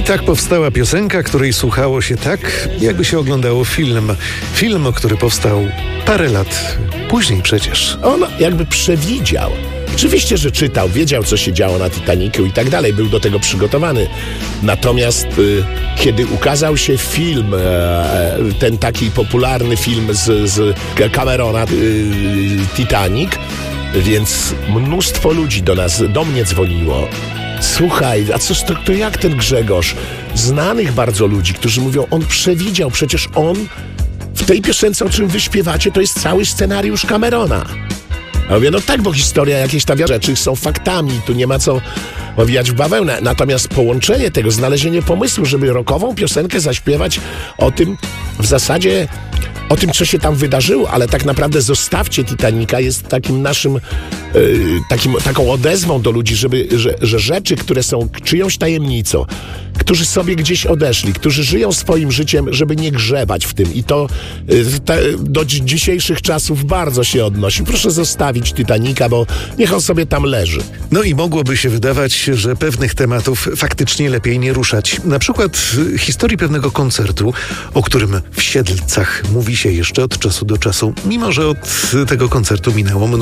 tak powstała piosenka, której słuchało się tak, jakby się oglądało film. Film, który powstał parę lat później przecież. On jakby przewidział. Oczywiście, że czytał, wiedział, co się działo na Titanicu i tak dalej, był do tego przygotowany. Natomiast kiedy ukazał się film, ten taki popularny film z Camerona, Titanic, więc mnóstwo ludzi do mnie dzwoniło. Słuchaj, a cóż to jak ten Grzegorz? Znanych bardzo ludzi, którzy mówią, on przewidział, przecież on w tej piosence, o czym wy śpiewacie, to jest cały scenariusz Camerona. A mówię, no tak, bo historia, jakieś tam rzeczy są faktami, tu nie ma co owijać w bawełnę. Natomiast połączenie tego, znalezienie pomysłu, żeby rockową piosenkę zaśpiewać o tym, w zasadzie o tym, co się tam wydarzyło, ale tak naprawdę Zostawcie Titanica jest takim naszym, taką odezwą do ludzi, że rzeczy, które są czyjąś tajemnicą, którzy sobie gdzieś odeszli, którzy żyją swoim życiem, żeby nie grzebać w tym. I to do dzisiejszych czasów bardzo się odnosi. Proszę zostawić Titanica, bo niech on sobie tam leży. No i mogłoby się wydawać, że pewnych tematów faktycznie lepiej nie ruszać. Na przykład historii pewnego koncertu, o którym w Siedlcach mówi się jeszcze od czasu do czasu, mimo że od tego koncertu minęło mnóstwo